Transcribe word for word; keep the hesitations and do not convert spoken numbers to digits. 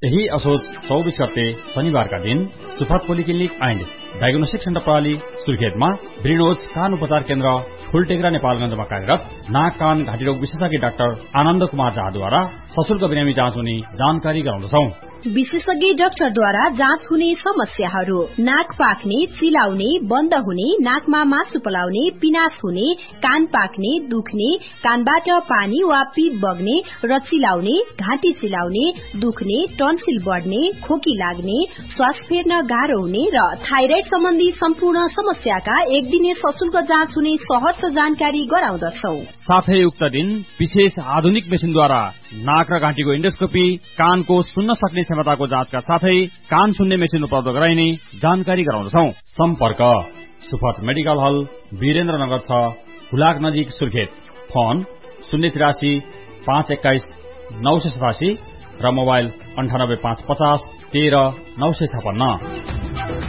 यही असोज चौबीस गते शनिबारका दिन सुफात पोलिक्लिनिक एन्ड डायग्नोस्टिक सेन्टर प्रणाली सुर्खेतमा ब्रिनोज कान उपचार केन्द्र फुलटेक्रा नेपालगञ्जमा कार्यरत नाक कान घाँटी रोग विशेषज्ञ डाक्टर आनन्द कुमार झाद्वारा सशुल्क बिरामी जाँच हुने जानकारी गराउँदछौ। विशेषज्ञ डाक्टरद्वारा जाँच हुने समस्याहरू: नाक पाक्ने, चिलाउने, बन्द हुने, नाकमा मासु पलाउने, पिनास हुने, कान पाक्ने, दुख्ने, कानबाट पानी वा पिप बग्ने र चिलाउने, घाँटी चिलाउने, दुख्ने, टन्सिल बढ्ने, खोकी लाग्ने, श्वास फेर्न गाह्रो हुने र थाइराइड सम्बन्धी सम्पूर्ण समस्याका एक दिने सशुल्क जाँच हुने सहज जानकारी गराउँदछौ। साथै उक्त दिन विशेष आधुनिक मेसिनद्वारा नाक र घाँटीको इन्डोस्कोपी, कानको सुन्न सक्ने क्षमताको जाँचका साथै कान सुन्ने मेसिन उपलब्ध गराइने जानकारी गराउँदछौ। सम्पर्क सुफात मेडिकल हल, वीरेन्द्रनगर छ, हुलाक नजिक, सुर्खेत। फोन शून्य तिरासी पाँच एक्काइस नौ सय सतासी र मोबाइल अन्ठानब्बे पाँच पचास तेह्र नौ सय छपन्न।